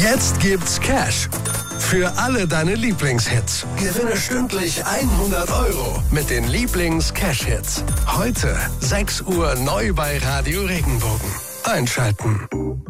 Jetzt gibt's Cash für alle deine Lieblingshits. Gewinne stündlich 100 € mit den Lieblings-Cash-Hits. Heute 6 Uhr neu bei Radio Regenbogen. Einschalten.